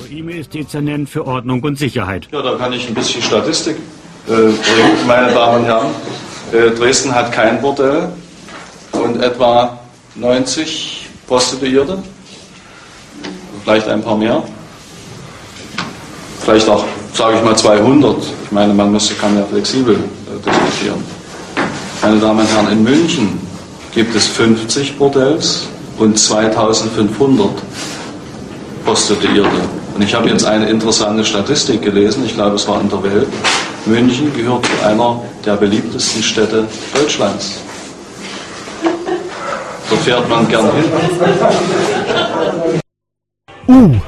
Boime ist Dezernent für Ordnung und Sicherheit. Ja, da kann ich ein bisschen Statistik bringen, meine Damen und Herren. Dresden hat kein Bordell und etwa 90 Prostituierte, vielleicht ein paar mehr, vielleicht auch, sage ich mal, 200. Ich meine, kann ja flexibel diskutieren. Meine Damen und Herren, in München gibt es 50 Bordells und 2500 Prostituierte. Und ich habe jetzt eine interessante Statistik gelesen, ich glaube, es war in der Welt. München gehört zu einer der beliebtesten Städte Deutschlands. Da fährt man gern hin.